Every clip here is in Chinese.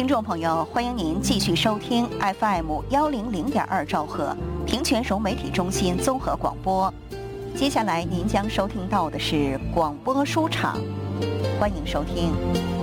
听众朋友，欢迎您继续收听 FM100.2兆赫平泉省媒体中心综合广播。接下来您将收听到的是广播书场，欢迎收听。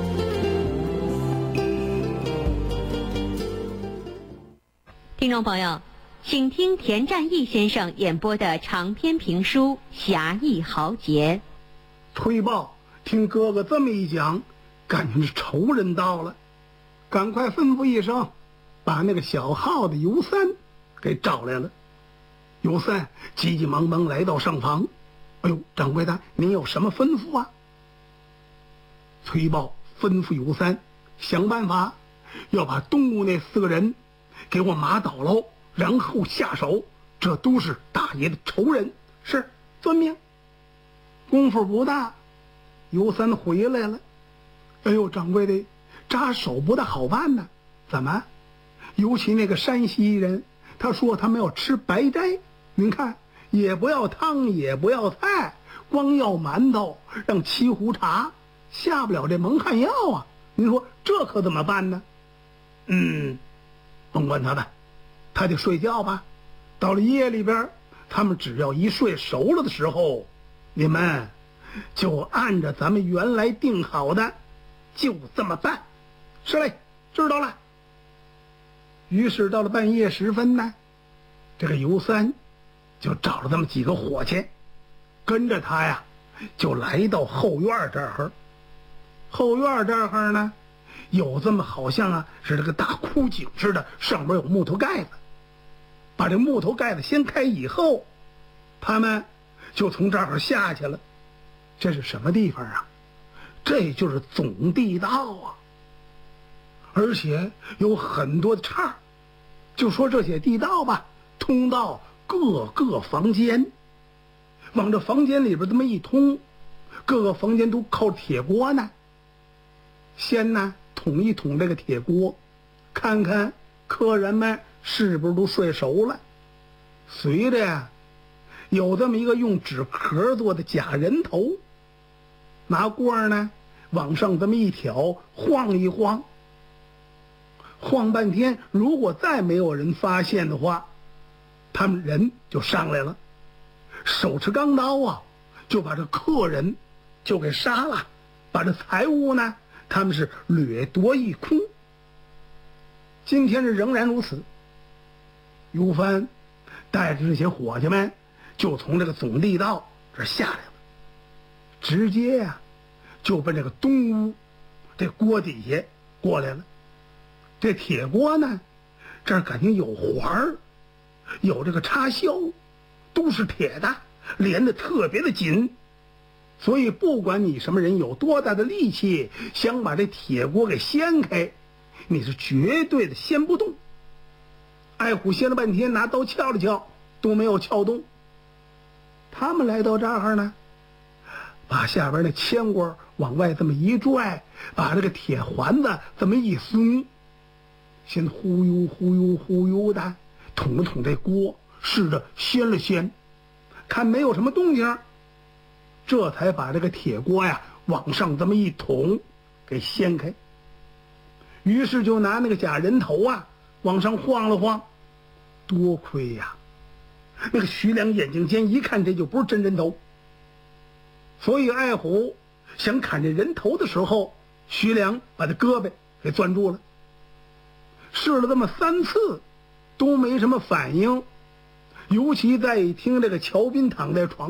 听众朋友，请听田占义先生演播的长篇评书《侠义豪杰》。 崔豹听哥哥这么一讲，感情是仇人到了，赶快吩咐一声，把那个小号的尤三给找来了。尤三急急忙忙来到上房，哎呦，掌柜的，您有什么吩咐啊？崔豹吩咐尤三想办法要把东吴那4个人给我马倒喽，然后下手，这都是大爷的仇人。是，遵命。功夫不大，尤三回来了。哎呦，掌柜的，扎手不大好办呢。怎么？尤其那个山西人，他说他们要吃白斋，您看也不要汤，也不要菜，光要馒头，让沏壶茶，下不了这蒙汗药啊。您说这可怎么办呢？甭管他的，他就睡觉吧。到了夜里边，他们只要一睡熟了的时候，你们就按着咱们原来定好的，就这么办。是嘞，知道了。于是到了半夜时分呢，这个尤三就找了这么几个伙计，跟着他呀，就来到后院这儿。后院这儿呢，有这么好像是这个大枯井似的，上面有木头盖子。把这木头盖子掀开以后，他们就从这儿下去了。这是什么地方啊？这就是总地道啊！而且有很多的岔，就说这些地道吧，通到各个房间，往这房间里边这么一通，各个房间都靠铁锅呢。先呢捅一捅这个铁锅，看看客人们是不是都睡熟了。随着呀，有这么一个用纸壳做的假人头，拿锅呢往上这么一挑，晃一晃，晃半天，如果再没有人发现的话，他们人就上来了，手持钢刀啊，就把这客人就给杀了，把这财物呢他们是掠夺一空。今天是仍然如此。尤帆带着这些伙计们就从这个总地道这下来了，直接呀就奔这个东屋这锅底下过来了。这铁锅呢，这儿感情有环儿，有这个插销，都是铁的，连得特别的紧。所以不管你什么人有多大的力气，想把这铁锅给掀开，你是绝对的掀不动。爱虎掀了半天，拿刀撬了撬，都没有撬动。他们来到这儿呢，把下边那铅锅往外这么一拽，把这个铁环子这么一松，先忽悠忽悠忽悠的捅了捅这锅，试着掀了掀，看没有什么动静，这才把这个铁锅呀往上这么一捅，给掀开。于是就拿那个假人头往上晃了晃。多亏呀，那个徐良眼睛尖，一看这就不是真人头。所以爱虎想砍这人头的时候，徐良把他胳膊给攥住了。试了这么3次都没什么反应，尤其再一听这个乔斌躺在床